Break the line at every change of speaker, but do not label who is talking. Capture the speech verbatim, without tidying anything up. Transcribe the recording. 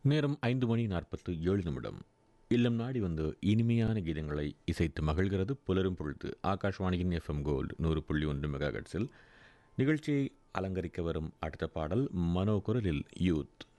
நேரம் ஐந்து மணி நாற்பத்து ஏழு நிமிடம். இல்லம் நாடி வந்து இனிமையான கீதங்களை இசைத்து மகிழ்கிறது புலரும் பொழுது. ஆகாஷ்வாணியின் எஃப்எம் கோல்டு நூறு புள்ளி ஒன்று மெகா ஹெர்ட்ஸில் நிகழ்ச்சியை அலங்கரிக்க வரும் அடுத்த பாடல் மனோ குரலில் யூத்.